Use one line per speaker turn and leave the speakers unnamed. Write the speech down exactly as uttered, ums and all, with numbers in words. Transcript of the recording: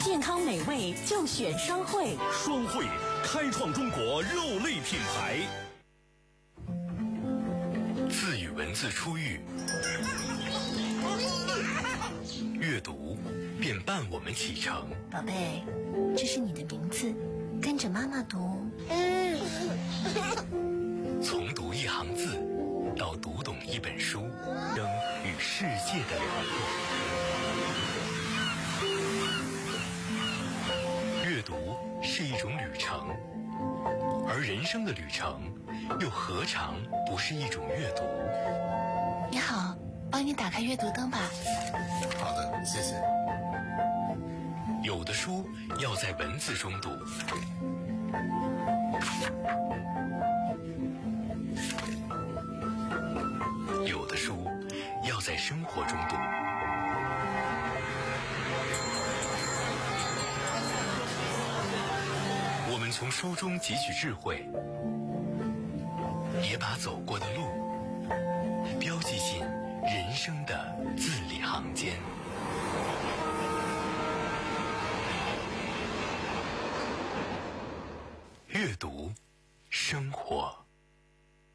健康美味就选双汇。
双汇开创中国肉类品牌。
字与文字初遇，阅读便伴我们启程。
宝贝，这是你的名字，跟着妈妈读。
从读一行字到读懂一本书，生与世界的辽阔。阅读是一种旅程，而人生的旅程又何尝不是一种阅读？
你好，帮你打开阅读灯吧。
好的，谢谢。
有的书要在文字中读，有的书要在生活中读。我们从书中汲取智慧，也把走过的路标记进人生的字里行间。阅读，生活。